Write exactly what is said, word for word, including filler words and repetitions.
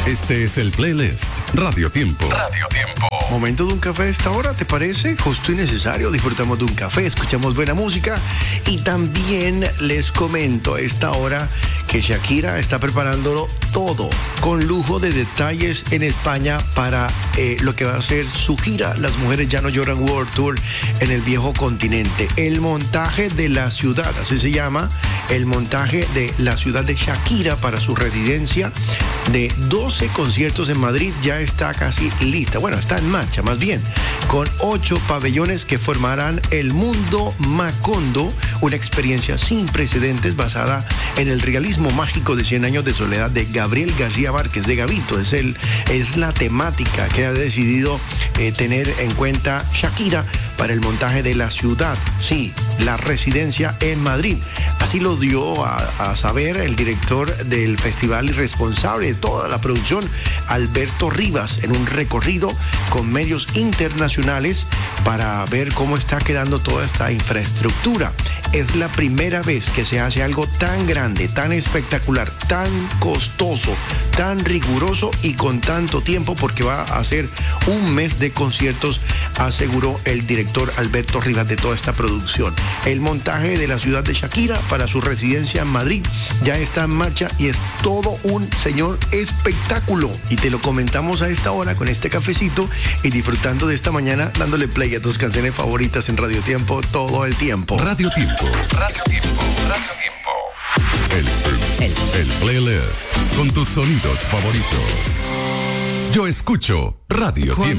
Este es el playlist Radio Tiempo. Radio Tiempo. Momento de un café a esta hora, ¿te parece? Justo y necesario. Disfrutamos de un café, escuchamos buena música y también les comento a esta hora que Shakira está preparándolo todo con lujo de detalles en España para eh, lo que va a ser su gira Las Mujeres Ya No Lloran World Tour en el viejo continente. El montaje de la ciudad, así se llama, el montaje de la ciudad de Shakira para su residencia de doce conciertos en Madrid ya está casi lista. Bueno, está en marcha más bien, con ocho pabellones que formarán el Mundo Macondo, una experiencia sin precedentes basada en el realismo mágico de Cien Años de Soledad de Gabriel García Márquez de Gavito. Es, el, es la temática que ha decidido eh, tener en cuenta Shakira para el montaje de la ciudad, sí, la residencia en Madrid. Así lo dio a, a saber el director del festival y responsable de toda la producción, Alberto Rivas, en un recorrido con medios internacionales para ver cómo está quedando toda esta infraestructura. Es la primera vez que se hace algo tan grande, tan espectacular, tan costoso, tan riguroso y con tanto tiempo, porque va a ser un mes de conciertos, aseguró el director Alberto Rivas de toda esta producción. El montaje de la ciudad de Shakira para su residencia en Madrid ya está en marcha y es todo un señor espectáculo. Y te lo comentamos a esta hora con este cafecito y disfrutando de esta mañana, dándole play a tus canciones favoritas en Radio Tiempo todo el tiempo. Radio Tiempo. Radio Tiempo. Radio Tiempo. El, el, el playlist con tus sonidos favoritos. Yo escucho Radio Tiempo.